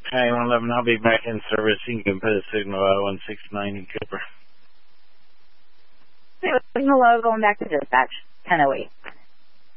Hi, 111. I'll be back in service. You can put a signal out 169 in Cooper. Hello, going back to dispatch. 1008.